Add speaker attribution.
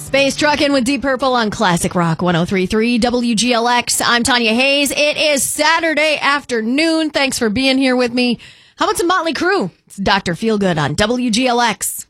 Speaker 1: Space Truckin' with Deep Purple on Classic Rock 103.3 WGLX. I'm Tanya Hayes. It is Saturday afternoon. Thanks for being here with me. How about some Motley Crue? It's Dr. Feelgood on WGLX.